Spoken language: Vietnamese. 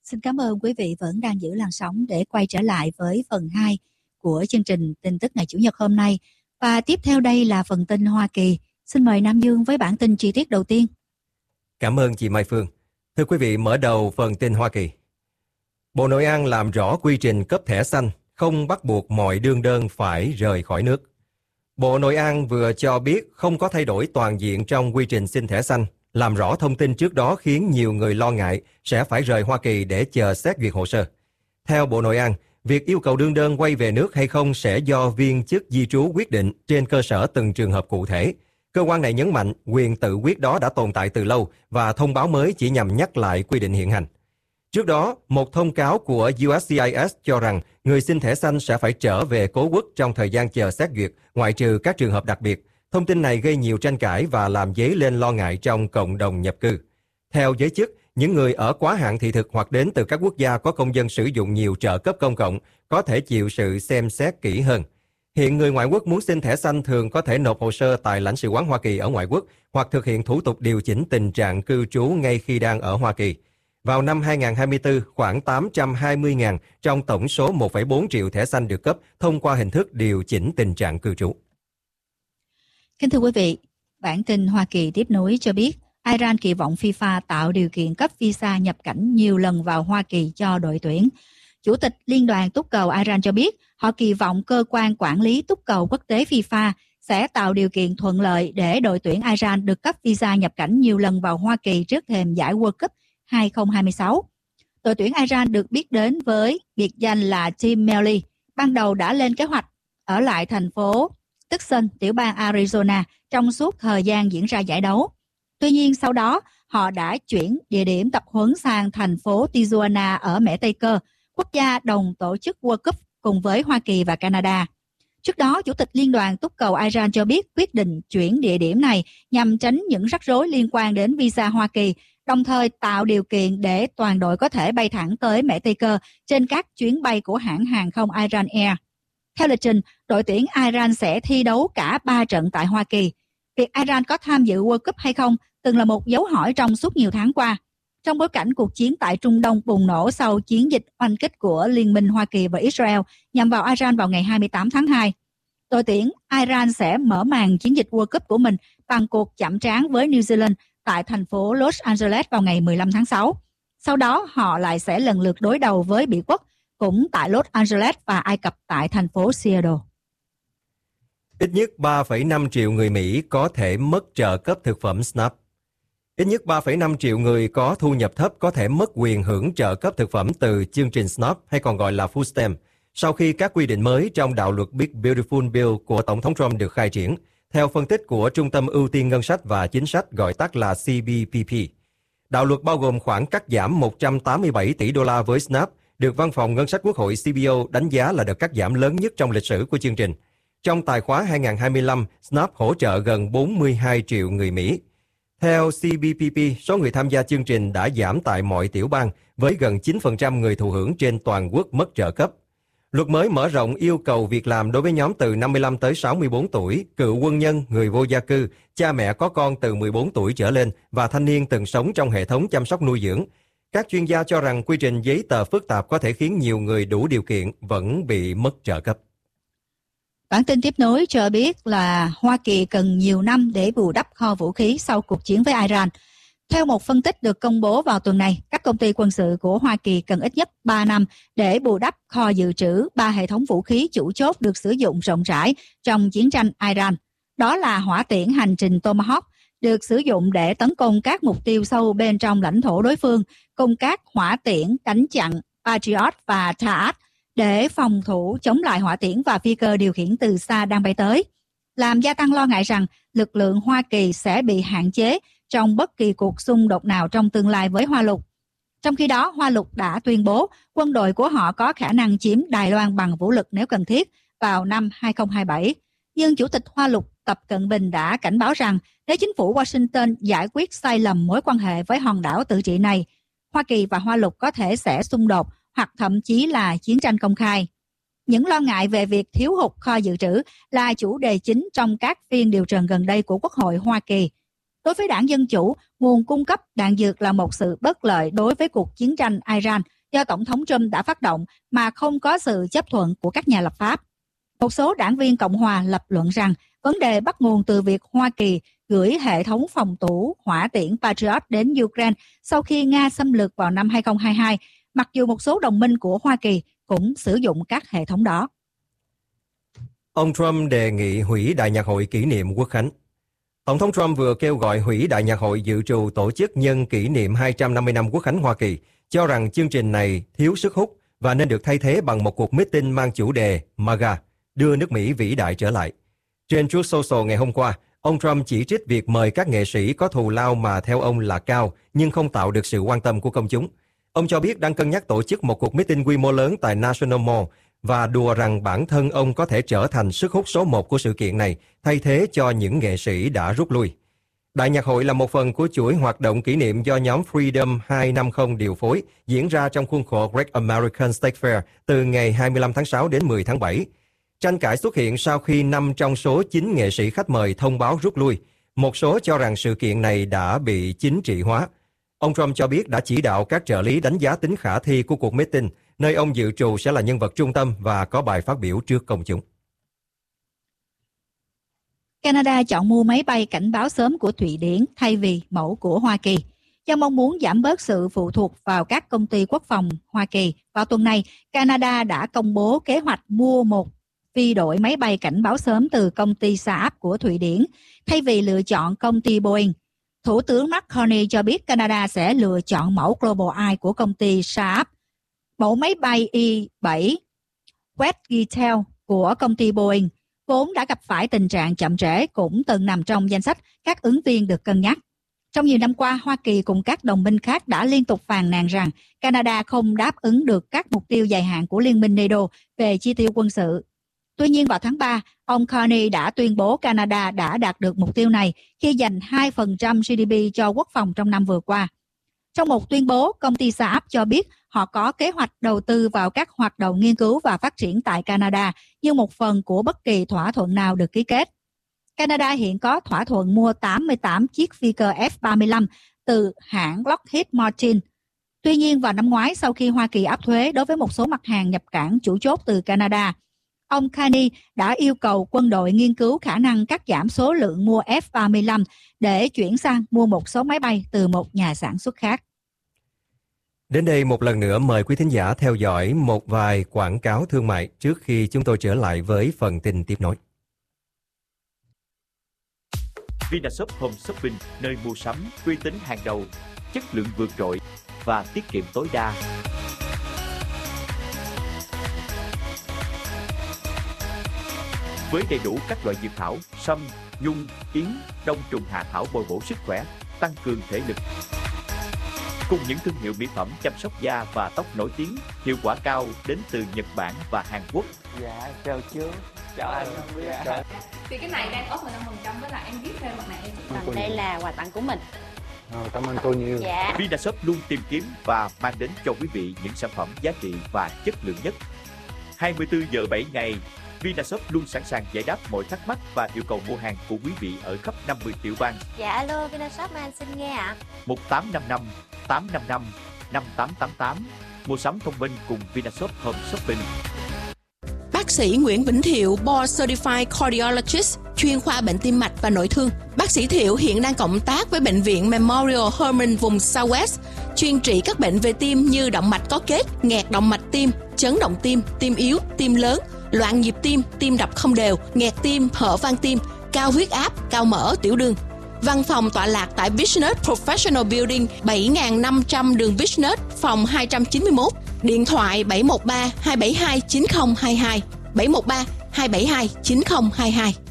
Xin cảm ơn quý vị vẫn đang giữ làn sóng để quay trở lại với phần 2 của chương trình tin tức ngày Chủ nhật hôm nay. Và tiếp theo đây là phần tin Hoa Kỳ. Xin mời Nam Dương với bản tin chi tiết đầu tiên. Cảm ơn chị Mai Phương. Thưa quý vị, mở đầu phần tin Hoa Kỳ. Bộ Nội an làm rõ quy trình cấp thẻ xanh, không bắt buộc mọi đương đơn phải rời khỏi nước. Bộ Nội an vừa cho biết không có thay đổi toàn diện trong quy trình xin thẻ xanh, làm rõ thông tin trước đó khiến nhiều người lo ngại sẽ phải rời Hoa Kỳ để chờ xét duyệt hồ sơ. Theo Bộ Nội an, việc yêu cầu đương đơn quay về nước hay không sẽ do viên chức di trú quyết định trên cơ sở từng trường hợp cụ thể. Cơ quan này nhấn mạnh quyền tự quyết đó đã tồn tại từ lâu và thông báo mới chỉ nhằm nhắc lại quy định hiện hành. Trước đó, một thông cáo của USCIS cho rằng người xin thẻ xanh sẽ phải trở về cố quốc trong thời gian chờ xét duyệt, ngoại trừ các trường hợp đặc biệt. Thông tin này gây nhiều tranh cãi và làm dấy lên lo ngại trong cộng đồng nhập cư. Theo giới chức, những người ở quá hạn thị thực hoặc đến từ các quốc gia có công dân sử dụng nhiều trợ cấp công cộng có thể chịu sự xem xét kỹ hơn. Hiện người ngoại quốc muốn xin thẻ xanh thường có thể nộp hồ sơ tại lãnh sự quán Hoa Kỳ ở ngoại quốc hoặc thực hiện thủ tục điều chỉnh tình trạng cư trú ngay khi đang ở Hoa Kỳ. Vào năm 2024, khoảng 820.000 trong tổng số 1,4 triệu thẻ xanh được cấp thông qua hình thức điều chỉnh tình trạng cư trú. Kính thưa quý vị, bản tin Hoa Kỳ tiếp nối cho biết Iran kỳ vọng FIFA tạo điều kiện cấp visa nhập cảnh nhiều lần vào Hoa Kỳ cho đội tuyển. Chủ tịch Liên đoàn Túc cầu Iran cho biết họ kỳ vọng cơ quan quản lý túc cầu quốc tế FIFA sẽ tạo điều kiện thuận lợi để đội tuyển Iran được cấp visa nhập cảnh nhiều lần vào Hoa Kỳ trước thềm giải World Cup 2026. Đội tuyển Iran được biết đến với biệt danh là Team Melly, ban đầu đã lên kế hoạch ở lại thành phố Tucson, tiểu bang Arizona trong suốt thời gian diễn ra giải đấu. Tuy nhiên sau đó, họ đã chuyển địa điểm tập huấn sang thành phố Tijuana ở Mễ Tây Cơ, quốc gia đồng tổ chức World Cup cùng với Hoa Kỳ và Canada. Trước đó, Chủ tịch Liên đoàn Túc cầu Iran cho biết quyết định chuyển địa điểm này nhằm tránh những rắc rối liên quan đến visa Hoa Kỳ, đồng thời tạo điều kiện để toàn đội có thể bay thẳng tới Mễ Tây Cơ trên các chuyến bay của hãng hàng không Iran Air. Theo lịch trình, đội tuyển Iran sẽ thi đấu cả 3 trận tại Hoa Kỳ. Việc Iran có tham dự World Cup hay không từng là một dấu hỏi trong suốt nhiều tháng qua. Trong bối cảnh cuộc chiến tại Trung Đông bùng nổ sau chiến dịch oanh kích của Liên minh Hoa Kỳ và Israel nhằm vào Iran vào ngày 28 tháng 2, đội tuyển Iran sẽ mở màn chiến dịch World Cup của mình bằng cuộc chạm trán với New Zealand tại thành phố Los Angeles vào ngày 15 tháng 6. Sau đó, họ lại sẽ lần lượt đối đầu với Bỉ Quốc cũng tại Los Angeles và Ai Cập tại thành phố Seattle. Ít nhất 3,5 triệu người Mỹ có thể mất trợ cấp thực phẩm SNAP. Ít nhất 3,5 triệu người có thu nhập thấp có thể mất quyền hưởng trợ cấp thực phẩm từ chương trình SNAP hay còn gọi là Food Stamp, sau khi các quy định mới trong đạo luật Big Beautiful Bill của Tổng thống Trump được khai triển, theo phân tích của Trung tâm Ưu tiên Ngân sách và Chính sách gọi tắt là CBPP. Đạo luật bao gồm khoản cắt giảm 187 tỷ đô la với SNAP, được Văn phòng Ngân sách Quốc hội CBO đánh giá là đợt cắt giảm lớn nhất trong lịch sử của chương trình. Trong tài khóa 2025, SNAP hỗ trợ gần 42 triệu người Mỹ. Theo CBPP, số người tham gia chương trình đã giảm tại mọi tiểu bang, với gần 9% người thụ hưởng trên toàn quốc mất trợ cấp. Luật mới mở rộng yêu cầu việc làm đối với nhóm từ 55 tới 64 tuổi, cựu quân nhân, người vô gia cư, cha mẹ có con từ 14 tuổi trở lên và thanh niên từng sống trong hệ thống chăm sóc nuôi dưỡng. Các chuyên gia cho rằng quy trình giấy tờ phức tạp có thể khiến nhiều người đủ điều kiện vẫn bị mất trợ cấp. Bản tin tiếp nối cho biết là Hoa Kỳ cần nhiều năm để bù đắp kho vũ khí sau cuộc chiến với Iran. Theo một phân tích được công bố vào tuần này, các công ty quân sự của Hoa Kỳ cần ít nhất 3 năm để bù đắp kho dự trữ 3 hệ thống vũ khí chủ chốt được sử dụng rộng rãi trong chiến tranh Iran. Đó là hỏa tiễn hành trình Tomahawk, được sử dụng để tấn công các mục tiêu sâu bên trong lãnh thổ đối phương, cùng các hỏa tiễn đánh chặn Patriot và Taat để phòng thủ chống lại hỏa tiễn và phi cơ điều khiển từ xa đang bay tới, làm gia tăng lo ngại rằng lực lượng Hoa Kỳ sẽ bị hạn chế trong bất kỳ cuộc xung đột nào trong tương lai với Hoa Lục. Trong khi đó, Hoa Lục đã tuyên bố quân đội của họ có khả năng chiếm Đài Loan bằng vũ lực nếu cần thiết vào năm 2027. Nhưng Chủ tịch Hoa Lục Tập Cận Bình đã cảnh báo rằng nếu chính phủ Washington giải quyết sai lầm mối quan hệ với hòn đảo tự trị này, Hoa Kỳ và Hoa Lục có thể sẽ xung đột hoặc thậm chí là chiến tranh công khai. Những lo ngại về việc thiếu hụt kho dự trữ là chủ đề chính trong các phiên điều trần gần đây của Quốc hội Hoa Kỳ. Đối với đảng Dân Chủ, nguồn cung cấp đạn dược là một sự bất lợi đối với cuộc chiến tranh Iran do Tổng thống Trump đã phát động mà không có sự chấp thuận của các nhà lập pháp. Một số đảng viên Cộng hòa lập luận rằng vấn đề bắt nguồn từ việc Hoa Kỳ gửi hệ thống phòng thủ hỏa tiễn Patriot đến Ukraine sau khi Nga xâm lược vào năm 2022, mặc dù một số đồng minh của Hoa Kỳ cũng sử dụng các hệ thống đó. Ông Trump đề nghị hủy Đại nhạc hội kỷ niệm Quốc khánh. Tổng thống Trump vừa kêu gọi hủy Đại nhạc hội dự trù tổ chức nhân kỷ niệm 250 năm Quốc khánh Hoa Kỳ, cho rằng chương trình này thiếu sức hút và nên được thay thế bằng một cuộc meeting mang chủ đề MAGA, đưa nước Mỹ vĩ đại trở lại. Trên Truth Social ngày hôm qua, ông Trump chỉ trích việc mời các nghệ sĩ có thù lao mà theo ông là cao nhưng không tạo được sự quan tâm của công chúng. Ông cho biết đang cân nhắc tổ chức một cuộc meeting quy mô lớn tại National Mall và đùa rằng bản thân ông có thể trở thành sức hút số 1 của sự kiện này, thay thế cho những nghệ sĩ đã rút lui. Đại nhạc hội là một phần của chuỗi hoạt động kỷ niệm do nhóm Freedom 250 điều phối, diễn ra trong khuôn khổ Great American State Fair từ ngày 25 tháng 6 đến 10 tháng 7. Tranh cãi xuất hiện sau khi 5 trong số 9 nghệ sĩ khách mời thông báo rút lui. Một số cho rằng sự kiện này đã bị chính trị hóa. Ông Trump cho biết đã chỉ đạo các trợ lý đánh giá tính khả thi của cuộc meeting, nơi ông dự trù sẽ là nhân vật trung tâm và có bài phát biểu trước công chúng. Canada chọn mua máy bay cảnh báo sớm của Thụy Điển thay vì mẫu của Hoa Kỳ. Do mong muốn giảm bớt sự phụ thuộc vào các công ty quốc phòng Hoa Kỳ, vào tuần này, Canada đã công bố kế hoạch mua một phi đội máy bay cảnh báo sớm từ công ty Saab của Thụy Điển, thay vì lựa chọn công ty Boeing. Thủ tướng Mark Carney cho biết Canada sẽ lựa chọn mẫu Global Eye của công ty Saab. Mẫu máy bay I-7 Westgate của công ty Boeing vốn đã gặp phải tình trạng chậm trễ cũng từng nằm trong danh sách các ứng viên được cân nhắc. Trong nhiều năm qua, Hoa Kỳ cùng các đồng minh khác đã liên tục phàn nàn rằng Canada không đáp ứng được các mục tiêu dài hạn của Liên minh NATO về chi tiêu quân sự. Tuy nhiên vào tháng 3, ông Carney đã tuyên bố Canada đã đạt được mục tiêu này khi dành 2% GDP cho quốc phòng trong năm vừa qua. Trong một tuyên bố, công ty Saab cho biết họ có kế hoạch đầu tư vào các hoạt động nghiên cứu và phát triển tại Canada như một phần của bất kỳ thỏa thuận nào được ký kết. Canada hiện có thỏa thuận mua 88 chiếc phi cơ F-35 từ hãng Lockheed Martin. Tuy nhiên vào năm ngoái, sau khi Hoa Kỳ áp thuế đối với một số mặt hàng nhập cảng chủ chốt từ Canada, ông Carney đã yêu cầu quân đội nghiên cứu khả năng cắt giảm số lượng mua F-35 để chuyển sang mua một số máy bay từ một nhà sản xuất khác. Đến đây một lần nữa mời quý thính giả theo dõi một vài quảng cáo thương mại trước khi chúng tôi trở lại với phần tin tiếp nối. Vinashop Home Shopping, nơi mua sắm uy tín hàng đầu, chất lượng vượt trội và tiết kiệm tối đa. Với đầy đủ các loại dược thảo, sâm, nhung, yến, đông trùng hạ thảo bồi bổ sức khỏe, tăng cường thể lực. Cùng những thương hiệu mỹ phẩm chăm sóc da và tóc nổi tiếng, hiệu quả cao đến từ Nhật Bản và Hàn Quốc. Dạ, chào chú. Chào anh. Dạ. Thì cái này đang có 15% với lại em viết thêm mặt này em chỉ tặng. Đây là quà tặng của mình. Cảm ơn cô nhiều. Dạ. Vinashop luôn tìm kiếm và mang đến cho quý vị những sản phẩm giá trị và chất lượng nhất. 24 giờ 7 ngày, Vinashop luôn sẵn sàng giải đáp mọi thắc mắc và yêu cầu mua hàng của quý vị ở khắp 50 tiểu bang. Dạ alo, Vinashop anh xin nghe ạ. 1855 855 5888. Mua sắm thông minh cùng Vinashop Home Shopping. Bác sĩ Nguyễn Vĩnh Thiệu, Board Certified Cardiologist, chuyên khoa bệnh tim mạch và nội thương. Bác sĩ Thiệu hiện đang cộng tác với Bệnh viện Memorial Hermann vùng Southwest, chuyên trị các bệnh về tim như động mạch có kết, nghẹt động mạch tim, chấn động tim yếu, tim lớn, loạn nhịp tim đập không đều, nghẹt tim, hở van tim, cao huyết áp, cao mỡ, tiểu đường. Văn phòng tọa lạc tại Business Professional Building 7500 đường Business, phòng 291, điện thoại 713 272 9022, 713 272 9022.